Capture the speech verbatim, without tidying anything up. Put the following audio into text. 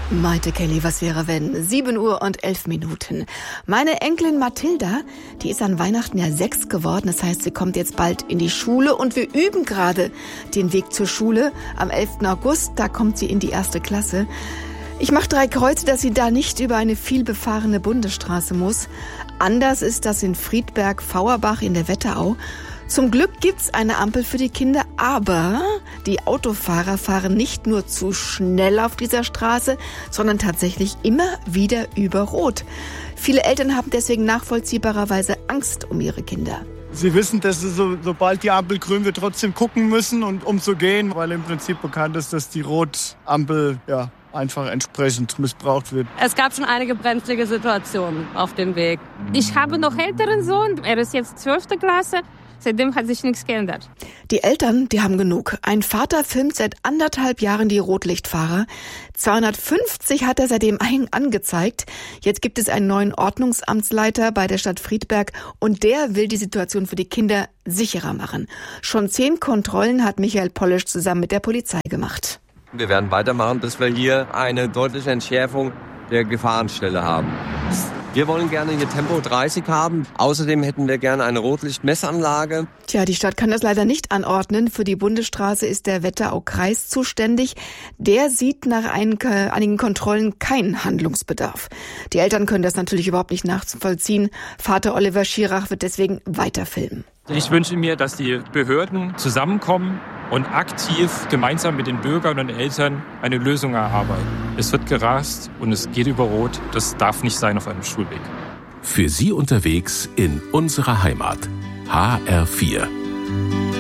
Maite Kelly, was wäre wenn? sieben Uhr und elf Minuten. Meine Enkelin Mathilda, die ist an Weihnachten ja sechs geworden. Das heißt, sie kommt jetzt bald in die Schule und wir üben gerade den Weg zur Schule. Am elften August, da kommt sie in die erste Klasse. Ich mache drei Kreuze, dass sie da nicht über eine vielbefahrene Bundesstraße muss. Anders ist das in Friedberg-Fauerbach in der Wetterau. Zum Glück gibt's eine Ampel für die Kinder, aber die Autofahrer fahren nicht nur zu schnell auf dieser Straße, sondern tatsächlich immer wieder über Rot. Viele Eltern haben deswegen nachvollziehbarerweise Angst um ihre Kinder. Sie wissen, dass sie, so, sobald die Ampel grün wird, trotzdem gucken müssen und umzugehen, weil im Prinzip bekannt ist, dass die Rotampel ja einfach entsprechend missbraucht wird. Es gab schon einige brenzlige Situationen auf dem Weg. Ich habe noch einen älteren Sohn, er ist jetzt zwölfte Klasse. Seitdem hat sich nichts geändert. Die Eltern, die haben genug. Ein Vater filmt seit anderthalb Jahren die Rotlichtfahrer. zweihundertfünfzig hat er seitdem angezeigt. Jetzt gibt es einen neuen Ordnungsamtsleiter bei der Stadt Friedberg und der will die Situation für die Kinder sicherer machen. Schon zehn Kontrollen hat Michael Polisch zusammen mit der Polizei gemacht. Wir werden weitermachen, bis wir hier eine deutliche Entschärfung der Gefahrenstelle haben. Wir wollen gerne hier Tempo dreißig haben. Außerdem hätten wir gerne eine Rotlichtmessanlage. Tja, die Stadt kann das leider nicht anordnen. Für die Bundesstraße ist der Wetterau-Kreis zuständig. Der sieht nach einigen Kontrollen keinen Handlungsbedarf. Die Eltern können das natürlich überhaupt nicht nachvollziehen. Vater Oliver Schirach wird deswegen weiter filmen. Ich wünsche mir, dass die Behörden zusammenkommen und aktiv gemeinsam mit den Bürgern und Eltern eine Lösung erarbeiten. Es wird gerast und es geht über Rot. Das darf nicht sein auf einem Schulweg. Für Sie unterwegs in unserer Heimat. H R vier.